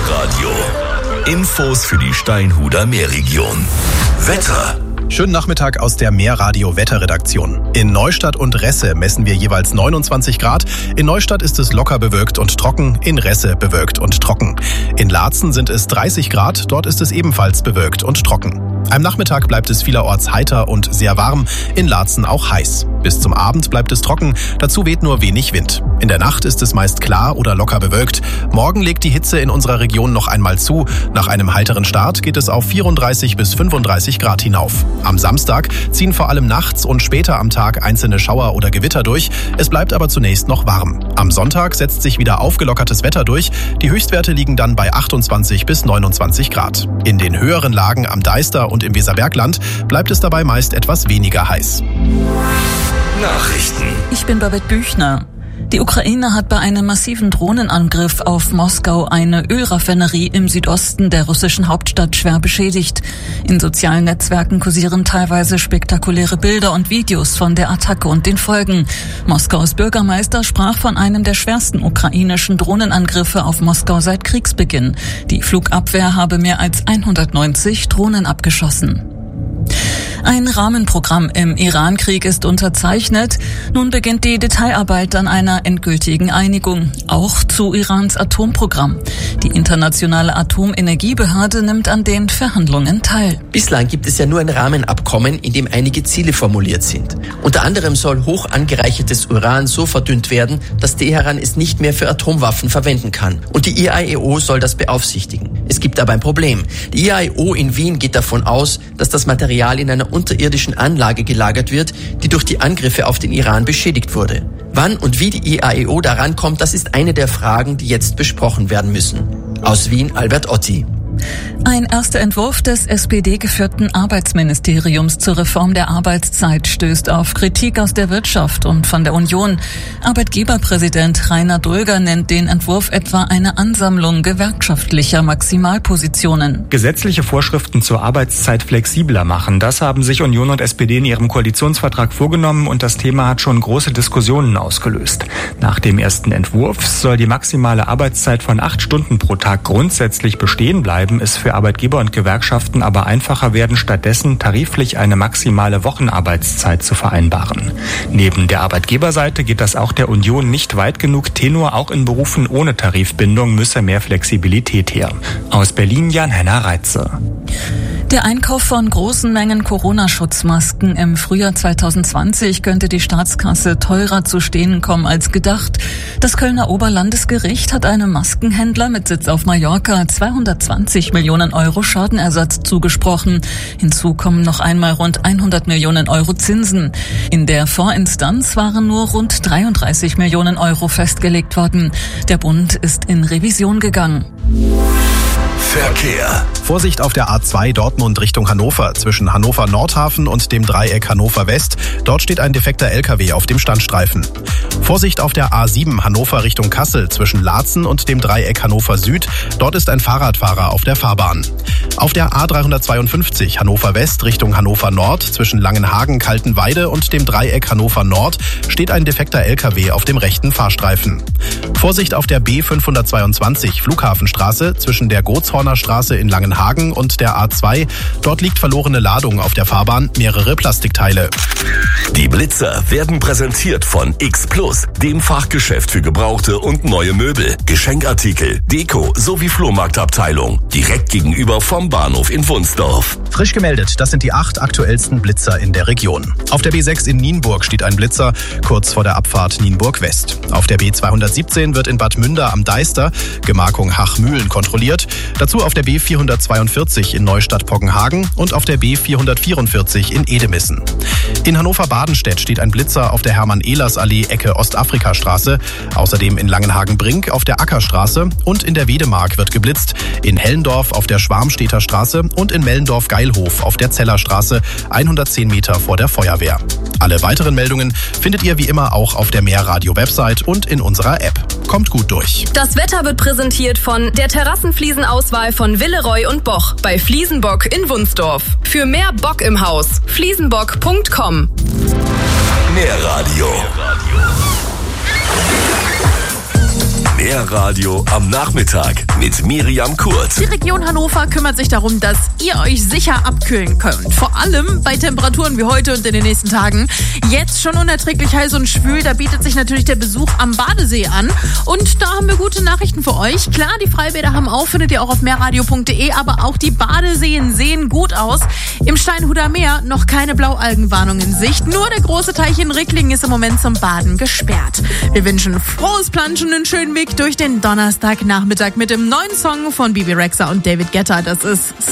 Meerradio. Infos für die Steinhuder Meerregion. Wetter. Schönen Nachmittag aus der Meerradio-Wetterredaktion. In Neustadt und Resse messen wir jeweils 29 Grad. In Neustadt ist es locker bewölkt und trocken, in Resse bewölkt und trocken. In Laatzen sind es 30 Grad, dort ist es ebenfalls bewölkt und trocken. Am Nachmittag bleibt es vielerorts heiter und sehr warm, in Laatzen auch heiß. Bis zum Abend bleibt es trocken, dazu weht nur wenig Wind. In der Nacht ist es meist klar oder locker bewölkt. Morgen legt die Hitze in unserer Region noch einmal zu. Nach einem heiteren Start geht es auf 34 bis 35 Grad hinauf. Am Samstag ziehen vor allem nachts und später am Tag einzelne Schauer oder Gewitter durch. Es bleibt aber zunächst noch warm. Am Sonntag setzt sich wieder aufgelockertes Wetter durch. Die Höchstwerte liegen dann bei 28 bis 29 Grad. In den höheren Lagen am Deister und im Weserbergland bleibt es dabei meist etwas weniger heiß. Nachrichten. Ich bin Babette Büchner. Die Ukraine hat bei einem massiven Drohnenangriff auf Moskau eine Ölraffinerie im Südosten der russischen Hauptstadt schwer beschädigt. In sozialen Netzwerken kursieren teilweise spektakuläre Bilder und Videos von der Attacke und den Folgen. Moskaus Bürgermeister sprach von einem der schwersten ukrainischen Drohnenangriffe auf Moskau seit Kriegsbeginn. Die Flugabwehr habe mehr als 190 Drohnen abgeschossen. Ein Rahmenprogramm im Iran-Krieg ist unterzeichnet. Nun beginnt die Detailarbeit an einer endgültigen Einigung, auch zu Irans Atomprogramm. Die internationale Atomenergiebehörde nimmt an den Verhandlungen teil. Bislang gibt es ja nur ein Rahmenabkommen, in dem einige Ziele formuliert sind. Unter anderem soll hoch angereichertes Uran so verdünnt werden, dass Teheran es nicht mehr für Atomwaffen verwenden kann. Und die IAEO soll das beaufsichtigen. Es gibt aber ein Problem. Die IAEO in Wien geht davon aus, dass das Material in einer unterirdischen Anlage gelagert wird, die durch die Angriffe auf den Iran beschädigt wurde. Wann und wie die IAEO daran kommt, das ist eine der Fragen, die jetzt besprochen werden müssen. Aus Wien, Albert Otti. Ein erster Entwurf des SPD-geführten Arbeitsministeriums zur Reform der Arbeitszeit stößt auf Kritik aus der Wirtschaft und von der Union. Arbeitgeberpräsident Rainer Dulger nennt den Entwurf etwa eine Ansammlung gewerkschaftlicher Maximalpositionen. Gesetzliche Vorschriften zur Arbeitszeit flexibler machen, das haben sich Union und SPD in ihrem Koalitionsvertrag vorgenommen und das Thema hat schon große Diskussionen ausgelöst. Nach dem ersten Entwurf soll die maximale Arbeitszeit von 8 Stunden pro Tag grundsätzlich bestehen bleiben, es für Arbeitgeber und Gewerkschaften aber einfacher werden, stattdessen tariflich eine maximale Wochenarbeitszeit zu vereinbaren. Neben der Arbeitgeberseite geht das auch der Union nicht weit genug. Tenor, auch in Berufen ohne Tarifbindung müsse mehr Flexibilität her. Aus Berlin Jan-Henner Reitze. Der Einkauf von großen Mengen Corona-Schutzmasken im Frühjahr 2020 könnte die Staatskasse teurer zu stehen kommen als gedacht. Das Kölner Oberlandesgericht hat einem Maskenhändler mit Sitz auf Mallorca 220 Millionen Euro Schadenersatz zugesprochen. Hinzu kommen noch einmal rund 100 Millionen Euro Zinsen. In der Vorinstanz waren nur rund 33 Millionen Euro festgelegt worden. Der Bund ist in Revision gegangen. Verkehr. Vorsicht auf der A2 Dortmund Richtung Hannover zwischen Hannover Nordhafen und dem Dreieck Hannover West. Dort steht ein defekter LKW auf dem Standstreifen. Vorsicht auf der A7 Hannover Richtung Kassel zwischen Laatzen und dem Dreieck Hannover Süd. Dort ist ein Fahrradfahrer auf der Fahrbahn. Auf der A352 Hannover West Richtung Hannover Nord zwischen Langenhagen, Kaltenweide und dem Dreieck Hannover Nord steht ein defekter LKW auf dem rechten Fahrstreifen. Vorsicht auf der B522 Flughafenstraße zwischen der Gotshorner Straße in Langenhagen und der A2. Dort liegt verlorene Ladung auf der Fahrbahn, mehrere Plastikteile. Die Blitzer werden präsentiert von X Plus, dem Fachgeschäft für gebrauchte und neue Möbel, Geschenkartikel, Deko sowie Flohmarktabteilung. Direkt gegenüber vom Bahnhof in Wunsdorf. Frisch gemeldet, das sind die 8 aktuellsten Blitzer in der Region. Auf der B6 in Nienburg steht ein Blitzer, kurz vor der Abfahrt Nienburg West. Auf der B217 wird in Bad Münder am Deister, Gemarkung Hachmühlen, kontrolliert. Dazu auf der B442 in Neustadt-Poggenhagen und auf der B444 in Edemissen. In Hannover-Badenstedt steht ein Blitzer auf der Hermann-Ehlers-Allee Ecke Ostafrikastraße, außerdem in Langenhagen-Brink auf der Ackerstraße und in der Wedemark wird geblitzt, in Hellendorf auf der Schwarmstedter Straße und in Mellendorf-Geilhof auf der Zellerstraße, 110 Meter vor der Feuerwehr. Alle weiteren Meldungen findet ihr wie immer auch auf der Meerradio-Website und in unserer App. Kommt gut durch. Das Wetter wird präsentiert von der Terrassenfliesenauswahl von Willeroy und Boch bei Fliesenbock in Wunsdorf. Für mehr Bock im Haus, fliesenbock.com. Meerradio. Meerradio am Nachmittag mit Miriam Kurz. Die Region Hannover kümmert sich darum, dass ihr euch sicher abkühlen könnt. Vor allem bei Temperaturen wie heute und in den nächsten Tagen. Jetzt schon unerträglich heiß und schwül, da bietet sich natürlich der Besuch am Badesee an. Und da haben wir gute Nachrichten für euch. Klar, die Freibäder haben auf, findet ihr auch auf meerradio.de, aber auch die Badeseen sehen gut aus. Im Steinhuder Meer noch keine Blaualgenwarnung in Sicht. Nur der große Teich in Ricklingen ist im Moment zum Baden gesperrt. Wir wünschen frohes Planschen und einen schönen Weg durch den Donnerstagnachmittag mit dem neuen Song von Bibi Rexha und David Guetta. Das ist